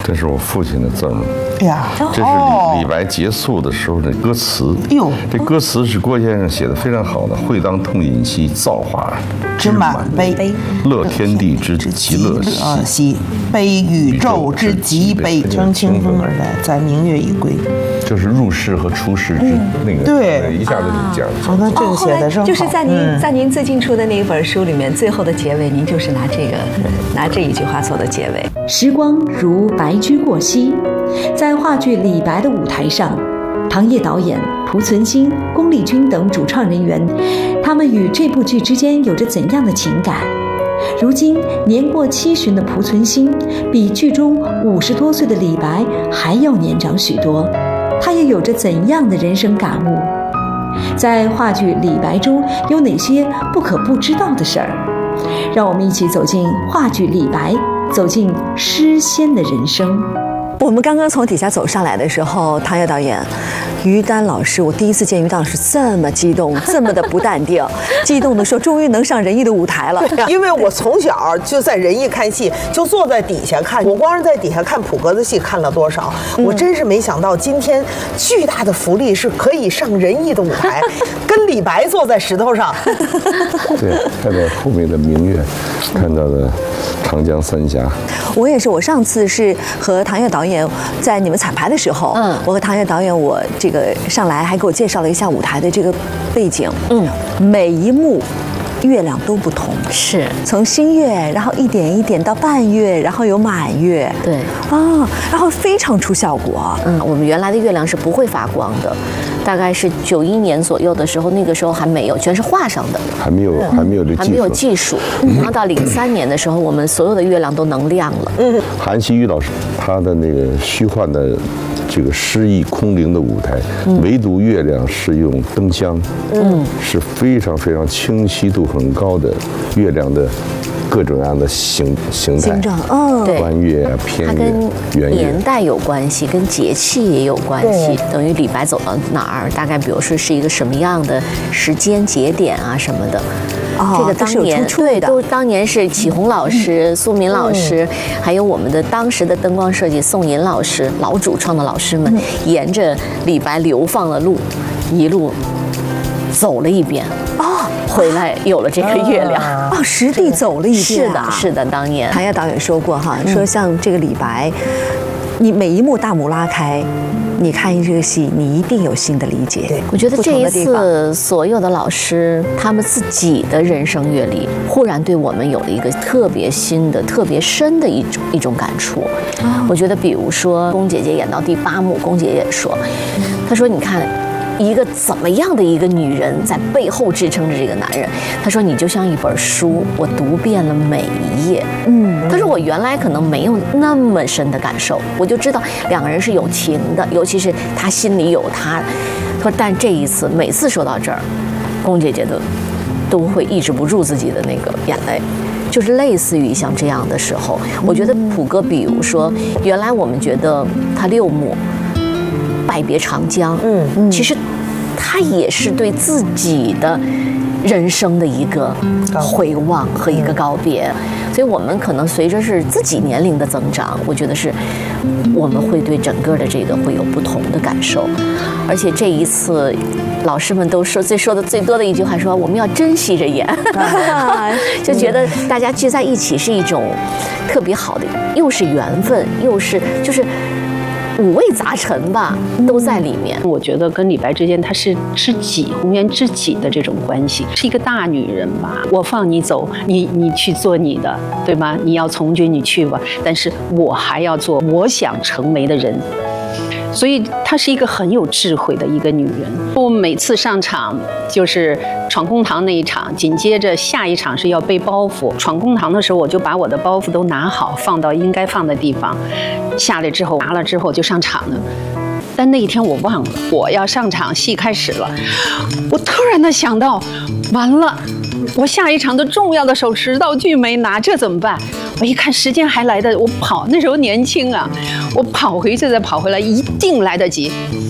这是我父亲的字儿。 哎呀， 这是李白结束的时候的歌词。 哎呦， 这歌词是郭先生写的非常好的。会当痛饮兮，造化之满杯，乐天地之极乐兮，悲宇宙之极悲。乘清风而来，载明月以归。就是入世和出世之那个，对，一下子就讲。 好，那这个写的就是在您最近出的那一本书里面，最后的结尾，您就是拿这一句话做的结尾。 时光如白驹过隙，在话剧《李白》的舞台上，唐烨导演、濮存昕、龚丽君等主创人员，他们与这部剧之间有着怎样的情感？如今年过70的濮存昕，比剧中50多岁的李白还要年长许多。他又有着怎样的人生感悟？在话剧《李白》中有哪些不可不知道的事儿？让我们一起走进话剧《李白》，走进诗仙的人生。 我们刚刚从底下走上来的时候，唐烨导演、于丹老师，我第一次见于丹老师这么激动，这么的不淡定，激动的说终于能上仁义的舞台了。 因为我从小就在仁义看戏，就坐在底下看。我光是在底下看普格的戏看了多少，我真是没想到今天巨大的福利是可以上仁义的舞台，跟李白坐在石头上。 对，看到后面的明月，看到了长江三峡。 我也是，我上次是和唐烨导演在你们彩排的时候，我和唐烨导演我这个上来还给我介绍了一下舞台的这个背景，每一幕月亮都不同， 是从新月，然后一点一点到半月，然后有满月， 对啊，然后非常出效果。 我们原来的月亮是不会发光的，大概是91年左右的时候，那个时候还没有，全是画上的， 还没有技术。 然后到03年的时候，我们所有的月亮都能亮了。 韩熙瑜老师他的那个虚幻的这个诗意空灵的舞台，唯独月亮是用灯箱，是非常非常清晰度很高的月亮的各种各样的形态， 对， 弯月、偏月、圆月， 它跟年代有关系，跟节气也有关系。等于李白走到哪儿，大概比如说是一个什么样的时间节点啊什么的。这个当年对，都当年是启宏老师、苏民老师，还有我们的当时的灯光设计宋银老师，老主创的老师们，沿着李白流放的路，一路走了一遍。回来有了这个月亮实地走了一遍。 是的，当年唐烨导演说过哈，说像这个李白，你每一幕大幕拉开，你看这个戏，你一定有新的理解。对， 我觉得这一次所有的老师，他们自己的人生阅历，忽然对我们有了一个特别新的、特别深的一种感触。我觉得，比如说龚姐姐演到第8幕，龚姐姐说，她说：“你看。”一个怎么样的一个女人在背后支撑着这个男人？她说：“你就像一本书，我读遍了每一页。”她说：“我原来可能没有那么深的感受，我就知道两个人是有情的，尤其是他心里有他。”她说：“但这一次，每次说到这儿，龚姐姐都会抑制不住自己的那个眼泪。”就是类似于像这样的时候，我觉得普哥，比如说，原来我们觉得他6幕。拜别长江，其实他也是对自己的人生的一个回望和一个告别，所以我们可能随着是自己年龄的增长，我觉得是我们会对整个的这个会有不同的感受，而且这一次。老师们都说的最多的一句话说我们要珍惜着演，就觉得大家聚在一起是一种特别好的，又是缘分，又是就是五味杂陈吧，都在里面。 我觉得跟李白之间，他是知己，红颜知己的这种关系，是一个大女人吧。我放你走，你去做你的，对吧？你要从军，你去吧。但是我还要做我想成为的人。所以她是一个很有智慧的一个女人。我每次上场就是闯公堂那一场，紧接着下一场是要背包袱。闯公堂的时候，我就把我的包袱都拿好，放到应该放的地方。下来之后拿了之后就上场了。但那一天我忘了，我要上场，戏开始了。我突然的想到，完了，我下一场的重要的手持道具没拿，这怎么办？我一看时间还来得，我跑，那时候年轻啊，我跑回去再跑回来，一定来得及。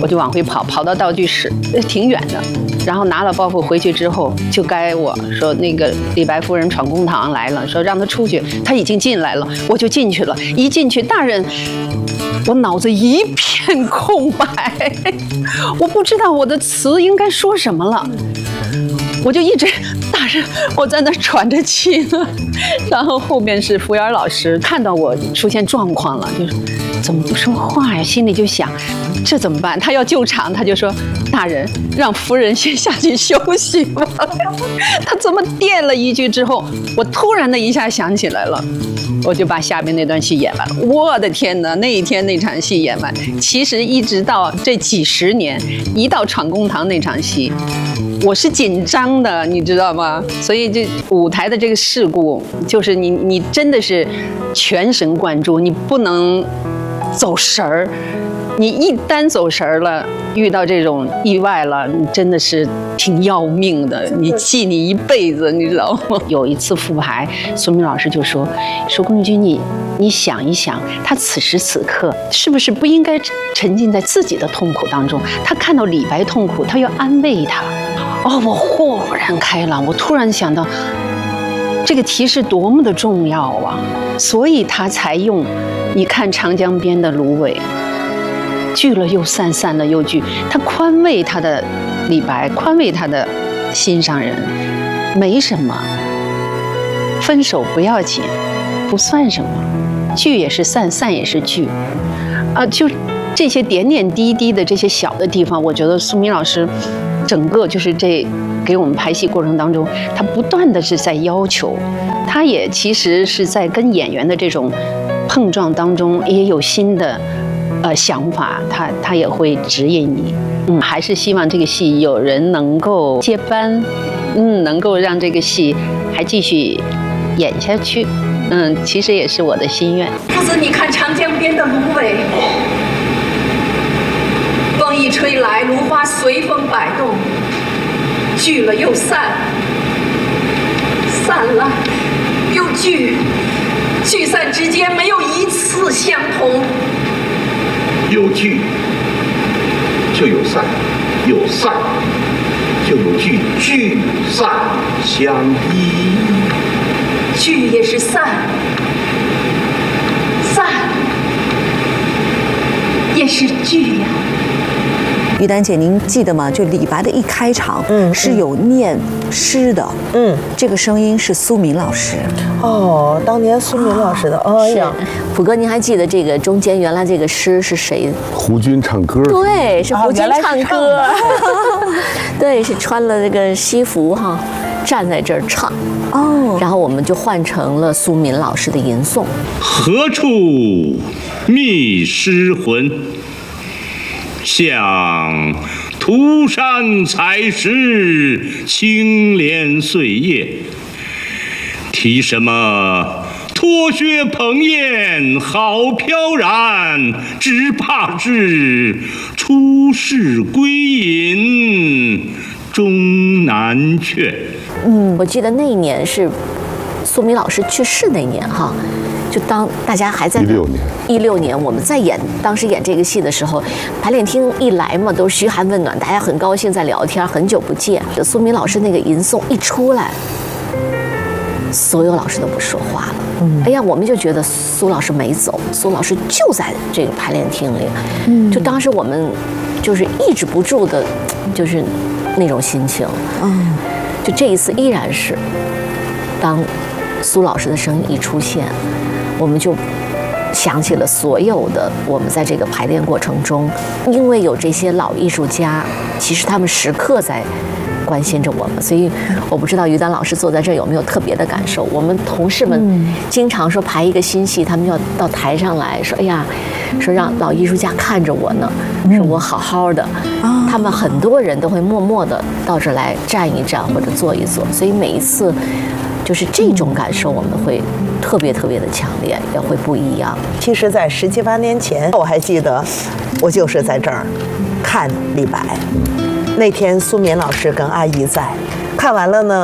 我就往回跑，跑到道具室，挺远的。然后拿了包袱回去之后，就该我说那个李白夫人闯公堂来了，说让她出去，她已经进来了，我就进去了。一进去，大人，我脑子一片空白，我不知道我的词应该说什么了，我就一直大人，我在那喘着气呢。然后后面是服务员老师看到我出现状况了，就说怎么不说话呀？心里就想，这怎么办？他要救场，他就说大人，让夫人先下去休息吧。他这么垫了一句之后，我突然的一下想起来了，我就把下边那段戏演完了。我的天哪，那一天那场戏演完，其实一直到这几十年，一到闯公堂那场戏，我是紧张的，你知道吗？所以这舞台的这个事故，就是你真的是全神贯注，你不能走神儿。你一旦走神儿了，遇到这种意外了，你真的是挺要命的，你记你一辈子，你知道吗？有一次复排，苏明老师就说龚丽君，你想一想，他此时此刻是不是不应该沉浸在自己的痛苦当中？他看到李白痛苦，他要安慰他。哦，我豁然开朗，我突然想到，这个题是多么的重要啊！所以他才用，你看长江边的芦苇，聚了又散，散了又聚。他宽慰他的李白，宽慰他的心上人，没什么，分手不要紧，不算什么，聚也是散，散也是聚，就这些点点滴滴的这些小的地方，我觉得苏明老师整个就是这给我们排戏过程当中，他不断的是在要求，他也其实是在跟演员的这种碰撞当中也有新的想法，他也会指引你。还是希望这个戏有人能够接班，能够让这个戏还继续演下去。其实也是我的心愿。 夫子，你看长江边的芦苇，风一吹来，芦花随风摆动，聚了又散，散了又聚，聚散之间没有一次相同。 有聚就有散，有散就有聚，聚散相依。 聚也是散，散也是聚呀。 于丹姐，您记得吗？就李白的一开场，是有念诗的，这个声音是苏明老师。 哦，当年苏明老师的，哎呀， 普哥，您还记得这个中间原来这个诗是谁？ 胡军唱歌。 对，是胡军唱歌。对，是穿了这个西服哈，站在这儿唱。哦，然后我们就换成了苏明老师的吟诵。 何处觅诗魂？向涂山采石，青莲碎叶。提什么脱靴蓬砚好飘然，只怕是出世归隐终难却。 我记得那一年是苏明老师去世那年哈。就当大家还在16年，我们在当时演这个戏的时候，排练厅一来嘛，都是嘘寒问暖，大家很高兴在聊天，很久不见。苏明老师那个吟诵一出来，所有老师都不说话了。哎呀，我们就觉得苏老师没走，苏老师就在这个排练厅里。就当时我们就是抑制不住的，就是那种心情。就这一次依然是，当苏老师的声音一出现，我们就想起了所有的我们在这个排练过程中，因为有这些老艺术家，其实他们时刻在关心着我们，所以我不知道于丹老师坐在这儿有没有特别的感受。我们同事们经常说排一个新戏，他们要到台上来说，哎呀，说让老艺术家看着我呢，说我好好的。他们很多人都会默默的到这儿来站一站或者坐一坐，所以每一次就是这种感受，我们会特别特别的强烈，也会不一样。 其实，在17、18年前，我还记得，我就是在这儿看李白。那天苏敏老师跟阿姨在，看完了呢，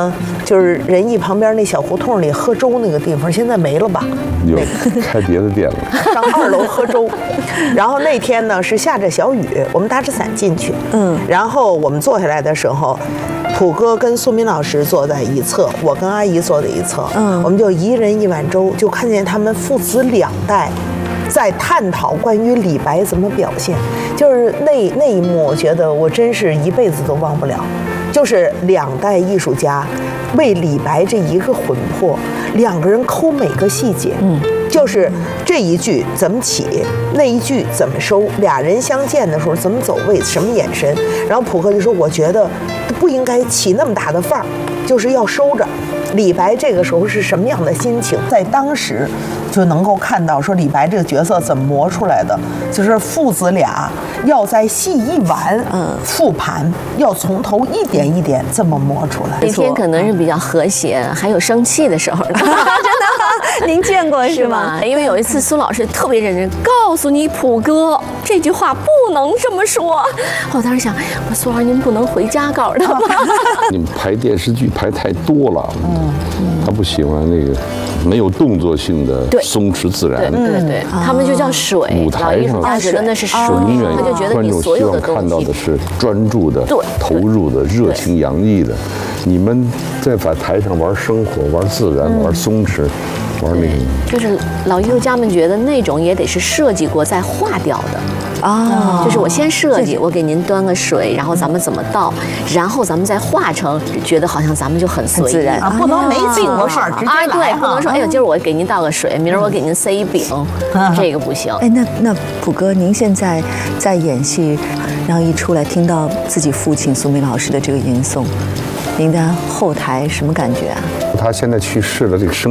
就是仁义旁边那小胡同里喝粥那个地方，现在没了吧？ 有开别的店了， 上2楼喝粥。然后那天呢是下着小雨，我们打着伞进去，然后我们坐下来的时候，普哥跟苏民老师坐在一侧，我跟阿姨坐在一侧，我们就1人1碗粥，就看见他们父子2代在探讨关于李白怎么表现，就是那一幕，我觉得我真是一辈子都忘不了。就是2代艺术家为李白这一个魂魄，2个人抠每个细节，就是这一句怎么起，那一句怎么收，2人相见的时候怎么走位，什么眼神。然后普哥就说，我觉得不应该起那么大的范儿，就是要收着。李白这个时候是什么样的心情，在当时就能够看到说李白这个角色怎么磨出来的，就是父子俩要在戏一完，复盘，要从头一点一点这么磨出来。 那天可能是比较和谐，还有生气的时候。真的，您见过是吗？ 因为有一次苏老师特别认真，告诉你普哥这句话不能这么说。我当时想，苏老师您不能回家告诉他吗？ 你们排电视剧排太多了，他不喜欢那个没有动作性的松弛自然。 对，他们就叫水。 舞台上他觉得那是水，他就觉得观众希望看到的是专注的、投入的、热情洋溢的。你们在台上玩生活、玩自然、玩松弛。玩那个就是老艺术家们觉得那种也得是设计过再画掉的啊，就是我先设计，我给您端个水，然后咱们怎么倒，然后咱们再画成，觉得好像咱们就很随意啊，不能没饼的事儿直接来对，不能说哎呦，今儿我给您倒个水，明儿我给您塞一饼，这个不行。 哎，那普哥，您现在在演戏，然后一出来听到自己父亲苏民老师的这个吟诵，您的后台什么感觉啊？ 他现在去世了，这个声